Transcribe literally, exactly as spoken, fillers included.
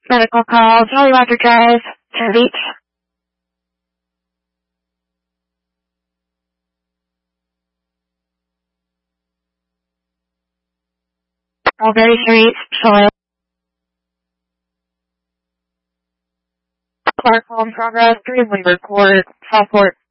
Medical call, Jolly Roger Drive, Center Beach. Mulberry Street, Shoreline. Clark call in progress, three Limber Court, Southport.